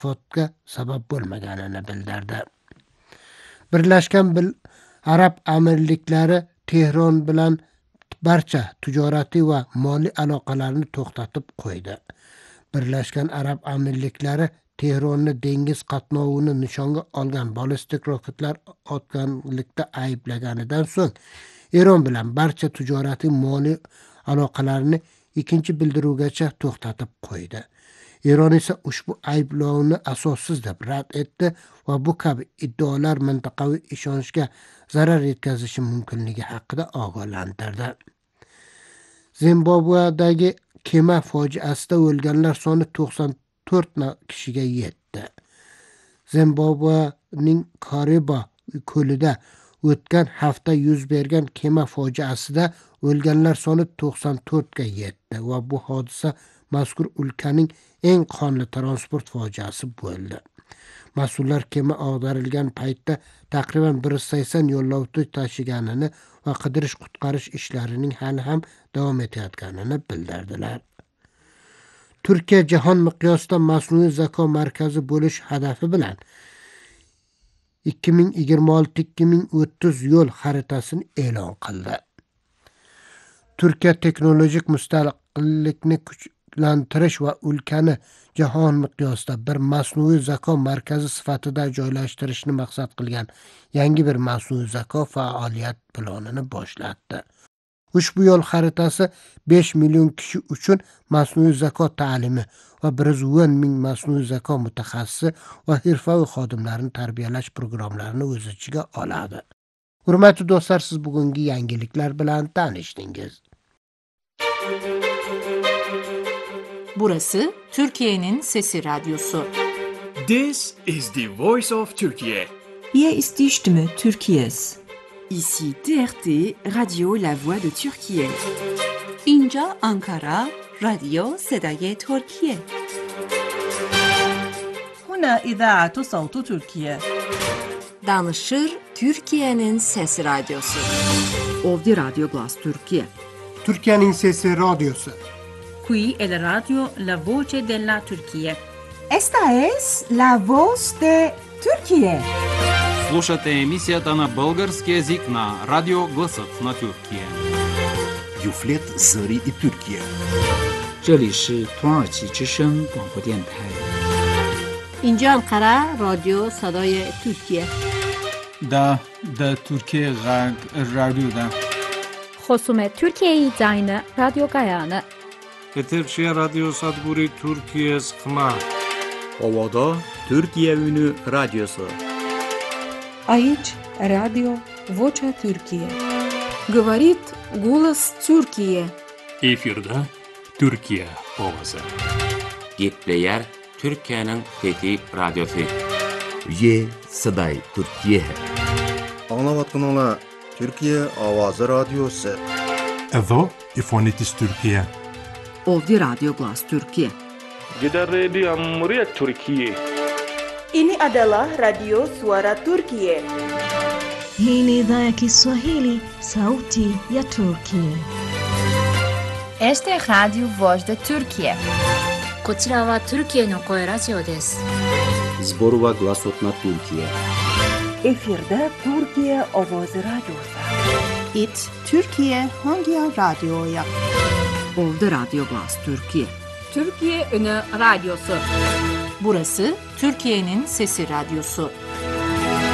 talafotga sabab bo'lmaganini bildirdi. Birlashgan Arab Amirliklari Tehron bilan barcha tijoriy va moliy aloqalarni to'xtatib qo'ydi. Birlashgan Arab Amirliklari Tehronni dengiz qatnovini nishonga olgan ballistik roketlar otganlikda ayblaganidan so'ng Eron bilan barcha tijoriy moliy aloqalarni ikkinchi bildiruvgacha to'xtatib qo'ydi. Eron esa ushbu ayblovni asossiz deb rad etdi va bu kabi iddaolar mintaqaviy ishonchga zarar yetkazishi mumkinligi haqida ogohlantirdi. Zimbabvedagi kema fojiasida o'lganlar soni 94 kishiga yetdi. Zimbabvening Kariba ko'lida o'tgan hafta yuz bergan kema fojiasida o'lganlar soni 94 ga yetdi va bu hodisa mazkur o'lkaning eng qonli transport fojiasi bo'ldi. Mas'ullar kema ag'darilgan paytda taqriban 180 yo'lovchi tashiganini va qidirish-qutqarish ishlarining hali ham davom etayotganini bildirdilar. Turkiya jahon miqyosida mas'uliy zako markazi bo'lish hadafi bilan 2026-2030 yo'l xaritasini e'lon qildi. Turkiya teknologik mustaqillikni kuchlantirish va ülkani jahon miqyosida bir mas'uliy zako markazi sifatida joylashtirishni maqsad qilgan yangi bir mas'uliy zako faoliyat planini boshlatdi. Ushbu yo'l xaritasi 5 million kishi uchun mas'uliy zako ta'limi va 110 ming mas'uliy zako mutaxassisi va hirfaviy xodimlarini tarbiyalash programmalarini o'z ichiga oladi. Hurmatli do'stlar, siz bugungi yangiliklar bilan tanishdingiz. Burası Türkiye'nin Sesi Radyosu. This is the voice of Turkey. Hier ist die Stimme Türkiye's. Ici TRT, Radio La Voix de Türkiye. اینجا Ankara, رادیو صدای ترکیه. هنا إذاعة صوت تركيا. Danışır Türkiye'nin Sesi Radyosu. Ovdi Radio Glas Türkiye. Türkiye'nin Sesi Radyosu. Qui è la radio La Voce della Turchia. Esta es la voz de Turquía. Слушате емисията на български език на Радио Гласът на Тюркия. Юфлет Зари и Тюркия. 这里是土耳其之声广播电台。 اینجا انقره رادیو صدای ترکیه. دا ترکیه غرب رادیو دا. خصوم ترکیه زاین رادیو گایانه. Eterşehir Radyo Sadburi Türkiye Sıkma. Ovada Türkiye Ünü Radyosu. Aici Radio Vocea Türkiye. Говорит голос Türkiye. Efirde Türkiye ovası. Gepleyer Türkiye'nin Fethi Radyosu. Ye Saday Türkiye. Anlavatkanlar Türkiye Avazı Radyosu. Evo İfonitis Türkiye. Ovdi Radio Glas Türkiye. Gider Radio Cumhuriyet Türkiye. Ini adalah Radio Suara Turkiye. Hii ni idhaa ya Kiswahili, sauti ya Turkiye. Este Radio Voz de Turkiye. こちらはトルキエの声ラジオです。 Zborova Glasot na Türkiye. Efirde Türkiye Ovozi Radyosu. It Türkiye Hangi Radyo'ya? Ovdi Radio Glas Türkiye. Türkiye Ünü Radyosu. Burası Türkiye'nin Sesi Radyosu.